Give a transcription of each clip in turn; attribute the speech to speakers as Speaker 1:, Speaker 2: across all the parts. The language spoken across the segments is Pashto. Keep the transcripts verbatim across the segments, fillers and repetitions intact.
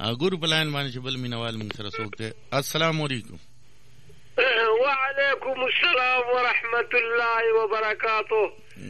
Speaker 1: ګورو په لاین باندې چې بل مینوال موږ سره څوک دی. السلام علیکم.
Speaker 2: وعلیکم السلام ورحمت الله وبرکاته.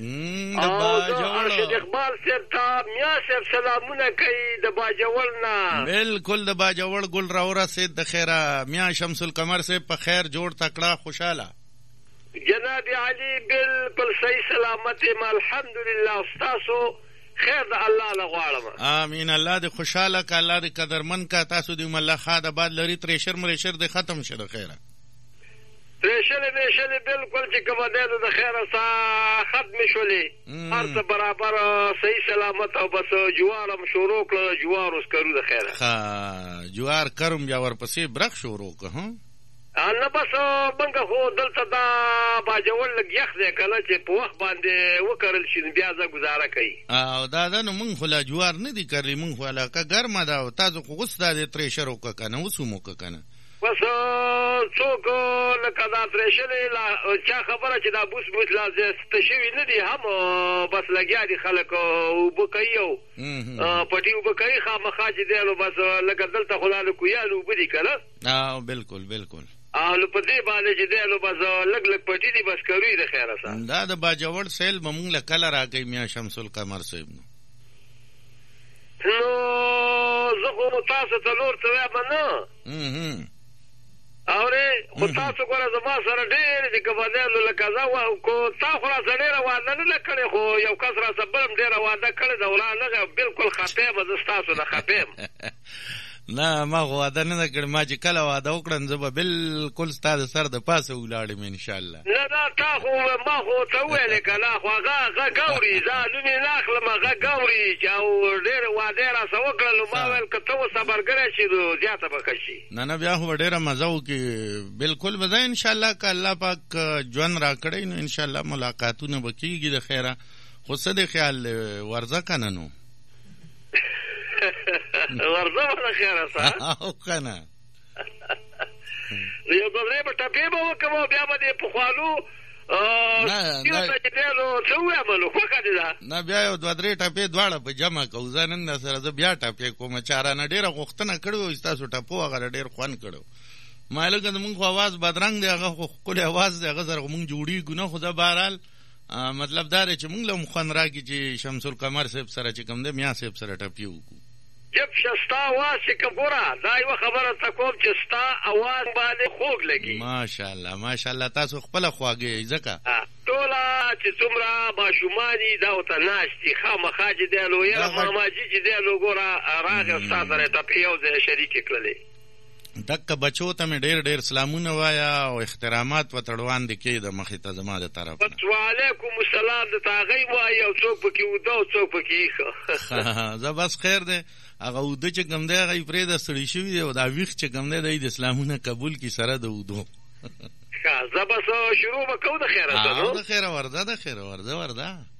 Speaker 2: ارشد اقبال صاحب ته میا صاحب سلامونه کوي د باجوړ نه.
Speaker 1: بالکل د باجوړ ګل راورسېد د خیره. میا شمس القمر صاحب په خیر جوړ تکړه خوشاله.
Speaker 2: جناب علي بالکل صحیح سلامت یم الحمدلله. ستاسو خیر د الله له غواړم.
Speaker 1: امین. الله دې خوشاله که، الله دې قدرمن که. تاسو دې مله خاد آباد لري. تریشر مریشر دې ختم شه د خیره.
Speaker 2: تریشلې میشلې بالکل چې کومه دی نو د خیره سا ختمې شولې. هر څه برابر صحیح سلامت او بس جوار هم شروع کړه. جوار اوس کرو د خیره.
Speaker 1: ښه جوار کرم بیا ورپسې برق شروع که.
Speaker 2: نه بس منګه خو دلته دا باجوړ لږ یخ دی که نه چې په وخت باندې وکرل شي نو بیا زه ګزاره کوي.
Speaker 1: او دا ده نو موږ خو لا جوار نه دي کرلی. موږ خو علاقه ګرمه ده او تاسو خو اوس دا د تریشر وکړه که نه. اوس هم وکړه که نه.
Speaker 2: بس څوک لکه دا تریشلې چا خبره چې دا بوس بوس لا زیسته شوي نه دي هم بس لګیا دي خلک اوبه کوي او پټي اوبه کوي خامخا چې دی نو بس لکه دلته خو لا د کویانو اوبه دي که نه.
Speaker 1: او بالکل بالکل.
Speaker 2: او نو په دې باندې چې دی نو بس لږ لږ پټي دي بس کوي د خیره سره.
Speaker 1: دا د باجوړ سیل به مونږ له کله راکوي میا شمس القمر صاحب نو.
Speaker 2: نو زه خو تاسو ته نور څه وایم نه. اورې خو تاسو ګوره زما سره ډېرې دي کبانیانو لکه زه کو تا خو راسه ډېره واده نه ده کړې خو یو کس راسه بل هم ډېره واده کړې ده ولا نه بالکل خفه یم زه ستاسو نه خفه یم.
Speaker 1: نه ما خو واده نه ده کړې. ما چې کله واده وکړم زه به بالکل ستا د سر د پاسه ولاړم انشاءالله.
Speaker 2: نه نه تا خو ما خو ته وویلې که نه خو هغه هغه ګوري زه نوم یې نه اخلم. هغه ګوري چې او ډېرې واده یې راسه وکړل نو ما ویل که ته اوس صبرګری شي نو زیاته به ښه شي. نه
Speaker 1: نه بیا خو به ډېره مزه وکړي. بالکل به زه انشاءالله که الله پاک ژوند راکړی نو انشاءالله ملاقاتونه به کېږي د خیره. خو څه د خیال ورځه که نه نو
Speaker 2: ورځه به د خیره سه
Speaker 1: او که نه
Speaker 2: یو دوه درې به ټپې به وکړم بیا به دې پخوانو
Speaker 1: نه بیا یو دوه درې ټپې دواړه په جمع کوو. زه نن در سره زه بیا ټپې کوم. چارانه ډېره غوښتنه کړې وه ستاسو ټپو هغه ډېر خوند کړی. ما لکه زمونږ خو اواز بدرنګ دی. هغه خو ښکلی اواز دی. هغه سره خو مونږ جوړېږو نه. خو زه بهرحال مطلب دا دی چې مونږ له هم خوند راکړي چې شمس القمر صاحب سره چې کوم دی میا صاحب سره ټپې وکړو.
Speaker 2: جب شستا आवाज چې کبوره دا یو خبره ته کوم چې ستا आवाज باندې خوږ لګي.
Speaker 1: ماشاءالله ماشاءالله. تاسو خپل خواږه ځکه
Speaker 2: ټوله چې څومره ماشومان دي دا ورته ناستي خامخا چې دی نو یاره ماماجي چې دی نو ګوره راغی ستا سره ټپې یو ځای شریکې کړلې.
Speaker 1: دکه بچو ته مې ډېر ډېر سلامونه وایا او احترامات ورته وړاندې کړي د مخې ته زما د طرف نه.
Speaker 2: وعلیکم السلام درته هغوی وایي او څوک پکې اوده او څوک پکې ایښه.
Speaker 1: زه بس خیر دی. هغه اوده چې کوم دی هغه یې پرېږده ستړي شوي دی او دا ویښ چې کوم دی دی د اسلامونه قبول کړي سره د اودو.
Speaker 2: ښه زه بس شروع به کوو د خیره.
Speaker 1: د خیره ورځه د خیره ورځه ورځه